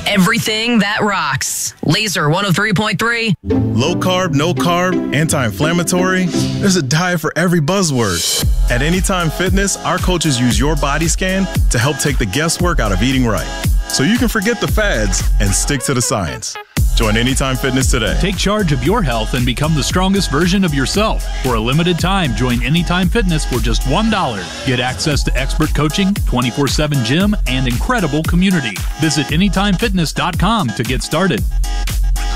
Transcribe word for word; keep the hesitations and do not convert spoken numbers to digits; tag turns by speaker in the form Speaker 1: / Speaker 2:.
Speaker 1: everything that rocks. Laser one oh three point three.
Speaker 2: Low carb, no carb, anti-inflammatory. There's a diet for every buzzword. At Anytime Fitness, our coaches use your body scan to help take the guesswork out of eating right, so you can forget the fads and stick to the science. Join Anytime Fitness today.
Speaker 3: Take charge of your health and become the strongest version of yourself. For a limited time, join Anytime Fitness for just one dollar. Get access to expert coaching, twenty-four seven gym, and incredible community. Visit anytime fitness dot com to get started.